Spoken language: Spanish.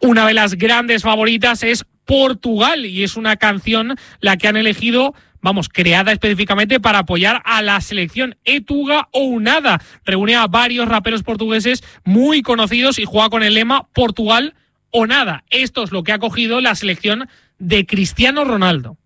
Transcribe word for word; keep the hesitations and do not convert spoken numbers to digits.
Una de las grandes favoritas es Portugal y es una canción la que han elegido, vamos, creada específicamente para apoyar a la selección. Etuga ou nada. Reúne a varios raperos portugueses muy conocidos y juega con el lema Portugal o nada. Esto es lo que ha cogido la selección de Cristiano Ronaldo.